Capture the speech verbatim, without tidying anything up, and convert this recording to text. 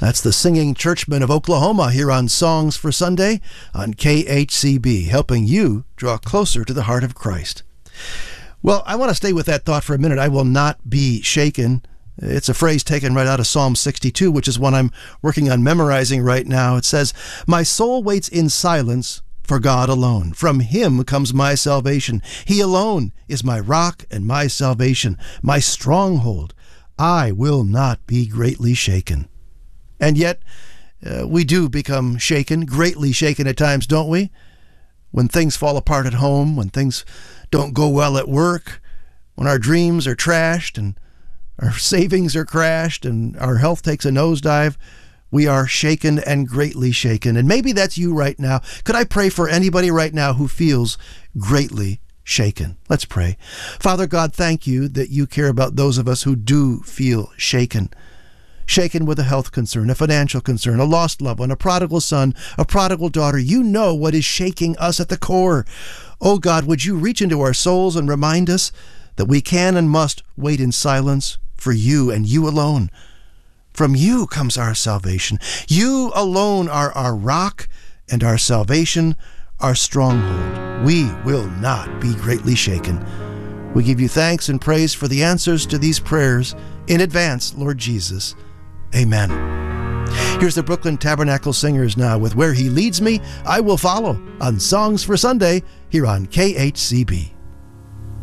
That's the Singing Churchmen of Oklahoma here on Songs for Sunday on K H C B, helping you draw closer to the heart of Christ. Well, I want to stay with that thought for a minute. I will not be shaken. It's a phrase taken right out of Psalm sixty-two, which is one I'm working on memorizing right now. It says, "My soul waits in silence for God alone. From him comes my salvation. He alone is my rock and my salvation, my stronghold. I will not be greatly shaken." And yet, uh, we do become shaken, greatly shaken at times, don't we? When things fall apart at home, when things don't go well at work, when our dreams are trashed and our savings are crashed and our health takes a nosedive, we are shaken and greatly shaken. And maybe that's you right now. Could I pray for anybody right now who feels greatly shaken? Let's pray. Father God, thank you that you care about those of us who do feel shaken. Shaken with a health concern, a financial concern, a lost loved one, a prodigal son, a prodigal daughter. You know what is shaking us at the core. Oh God, would you reach into our souls and remind us that we can and must wait in silence for you and you alone. From you comes our salvation. You alone are our rock and our salvation, our stronghold. We will not be greatly shaken. We give you thanks and praise for the answers to these prayers in advance, Lord Jesus. Amen. Here's the Brooklyn Tabernacle Singers now with "Where He Leads Me, I Will Follow" on Songs for Sunday here on K H C B.